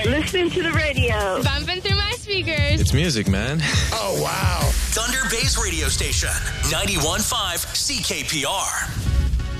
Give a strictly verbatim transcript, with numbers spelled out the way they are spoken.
Listening to the radio. Bumping through my speakers. It's music, man. Oh, wow. Thunder Bay's radio station, ninety-one point five C K P R.